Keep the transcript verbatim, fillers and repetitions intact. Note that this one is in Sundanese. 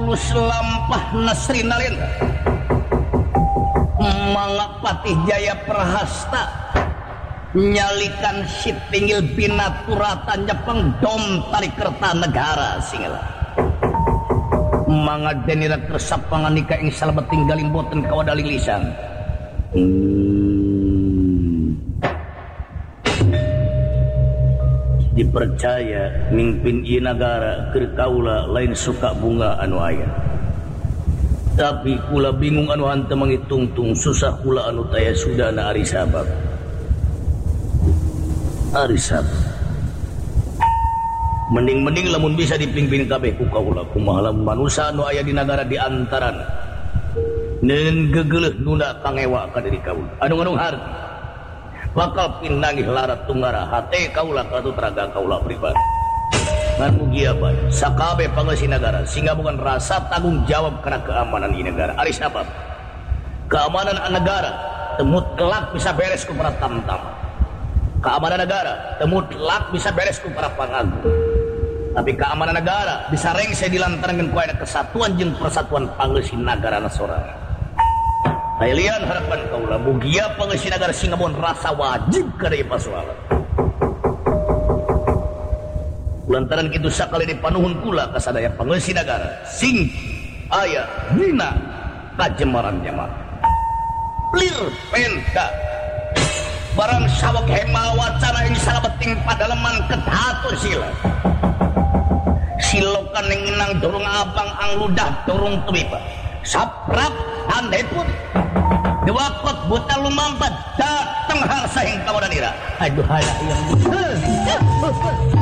tulus lampah Nasrinalin mangga Patih Jaya Prahasta nyalikan si tinggil binaturatan Jepang dom tali kerta negara singala mangga denira kersapangan nikah ing salabeting galimboten kawadali lisan hmm. dipercaya mimpin ieu nagara keur kaula lain suka bunga anu aya tapi kula bingung anu hanteu mangitungtung susah kula anu taya sudana ari sabab ari sabab mending-mending lamun bisa dipimpin kabeh ku kaula kumaha lamun manusia anu aya di nagara di antarana neun gegeuleuh nunda kangewa ka diri kaula anu nganung harti bakal pinangih larat tunggara hate kaula katu teraga kaula pribadi ngan mugi bae sakabe pangeusih nagara sehingga bukan rasa tanggung jawab karena keamanan di negara ari sabab keamanan negara temut kelak bisa beres ku para tamtam keamanan negara temut kelak bisa beres ku para pangagung tapi keamanan negara bisa rengse dilantaran ku aya kesatuan jeung persatuan pangeusih nagara nasorana Lailian harapan kaula mugia pangeusih nagara sehingga mun rasa wajib ka deui pasoalan lantaran kitu sakali dipanuhun kula ka sadaya pangeusih nagara sing aya dina kajemaran jamaah lir penta barang saweg hema wacana ing salabeting padaleman kedatur sila silokan ing inang dorong abang ang ludah dorong tumipa saprap andepun diwakot buta lumampat dateng harsa hing kawadanira aduh hayang